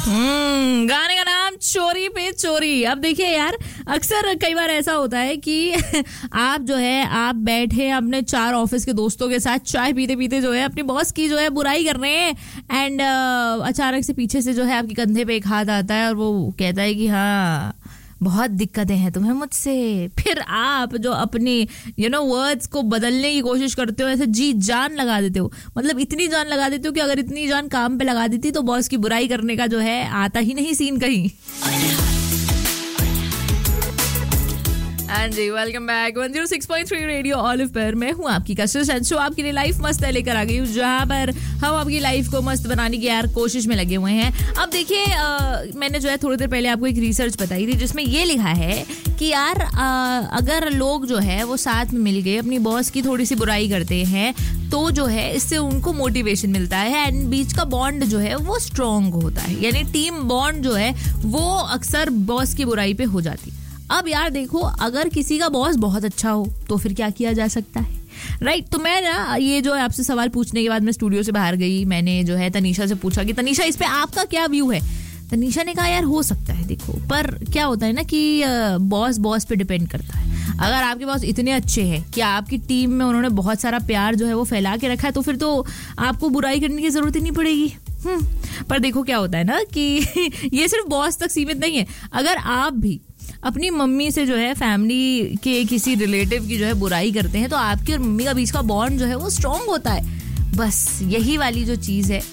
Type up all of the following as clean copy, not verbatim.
गाने का नाम चोरी पे चोरी। अब देखिए यार, अक्सर कई बार ऐसा होता है कि आप जो है आप बैठे अपने 4 ऑफिस के दोस्तों के साथ चाय पीते पीते जो है अपनी बॉस की जो है बुराई कर रहे हैं एंड अचानक से पीछे से जो है आपके कंधे पे एक हाथ आता है और वो कहता है कि हाँ बहुत दिक्कतें हैं तुम्हें मुझसे। फिर आप जो अपनी वर्ड्स को बदलने की कोशिश करते हो, ऐसे जी जान लगा देते हो, मतलब इतनी जान लगा देते हो कि अगर इतनी जान काम पे लगा देती तो बॉस की बुराई करने का जो है आता ही नहीं सीन कहीं। जी वेलकम बैक 106.3 रेडियो ऑलिव पर मैं हूँ आपकी कशिश। शो आपके लिए लाइफ मस्त है लेकर आ गई हूँ, जहाँ पर हम आपकी लाइफ को मस्त बनाने की यार कोशिश में लगे हुए हैं। अब देखिए मैंने जो है थोड़ी देर पहले आपको एक रिसर्च बताई थी जिसमें ये लिखा है कि यार अगर लोग जो है वो साथ में मिल गए अपनी बॉस की थोड़ी सी बुराई करते हैं तो जो है इससे उनको मोटिवेशन मिलता है एंड बीच का बॉन्ड जो है वो स्ट्रॉन्ग होता है, यानी टीम बॉन्ड जो है वो अक्सर बॉस की बुराई पे हो जाती है। अब यार देखो, अगर किसी का बॉस बहुत अच्छा हो तो फिर क्या किया जा सकता है, राइट? तो मैं ना ये जो है आपसे सवाल पूछने के बाद मैं स्टूडियो से बाहर गई, मैंने जो है तनीषा से पूछा कि तनीषा इस पे आपका क्या व्यू है। तनीषा ने कहा यार हो सकता है, देखो पर क्या होता है ना कि बॉस पे डिपेंड करता है। अगर आपके बॉस इतने अच्छे हैं कि आपकी टीम में उन्होंने बहुत सारा प्यार जो है वो फैला के रखा है तो फिर तो आपको बुराई करने की जरूरत ही नहीं पड़ेगी। पर देखो क्या होता है ना कि ये सिर्फ बॉस तक सीमित नहीं है। अगर आप भी अपनी मम्मी से जो है फैमिली के किसी रिलेटिव की जो है बुराई करते हैं तो आपकी और मम्मी का बीच का बॉन्ड जो है वो स्ट्रॉन्ग होता है। बस यही वाली जो चीज है,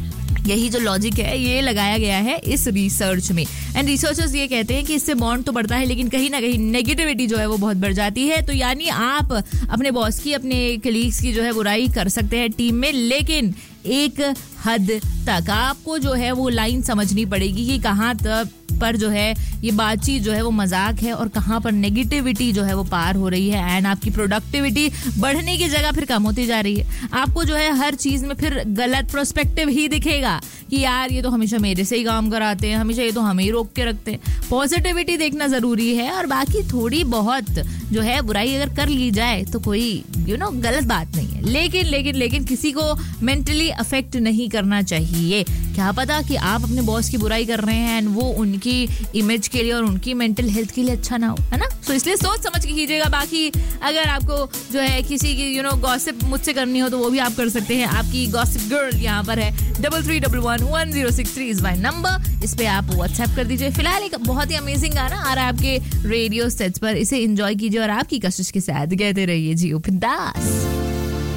यही जो लॉजिक है, ये लगाया गया है इस रिसर्च में। एंड रिसर्चर्स ये कहते हैं कि इससे बॉन्ड तो बढ़ता है लेकिन कहीं ना कहीं नेगेटिविटी जो है वो बहुत बढ़ जाती है। तो यानी आप अपने बॉस की, अपने कलीग्स की जो है बुराई कर सकते हैं टीम में, लेकिन एक हद तक आपको जो है वो लाइन समझनी पड़ेगी कि कहाँ तक पर जो है ये बातचीत जो है वो मजाक है और कहाँ पर नेगेटिविटी जो है वो पार हो रही है एंड आपकी प्रोडक्टिविटी बढ़ने की जगह फिर कम होती जा रही है। आपको जो है हर चीज में फिर गलत प्रोस्पेक्टिव ही दिखेगा कि यार ये तो हमेशा मेरे से ही काम कराते हैं, हमेशा ये तो हमें ही रोक के रखते हैं। पॉजिटिविटी देखना जरूरी है और बाकी थोड़ी बहुत जो है बुराई अगर कर ली जाए तो कोई गलत बात नहीं है, लेकिन लेकिन लेकिन किसी को मेंटली अफेक्ट नहीं करना चाहिए। क्या पता कि आप अपने बॉस की बुराई कर रहे हैं एंड वो उनकी इमेज के लिए और उनकी मेंटल हेल्थ के लिए अच्छा ना हो, है ना? तो इसलिए सोच समझ के कीजिएगा। बाकी अगर आपको जो है किसी की गॉसिप मुझसे करनी हो तो वो भी आप कर सकते हैं। आपकी गॉसिप गर्ल यहाँ पर है 33111063 इज माय नंबर, इस पे आप व्हाट्सएप कर दीजिए। फिलहाल एक बहुत ही अमेजिंग गाना आ रहा है आपके रेडियो सेट्स पर, इसे एंजॉय कीजिए और आपकी कशिश के साथ कहते रहिए जियो बिंदास।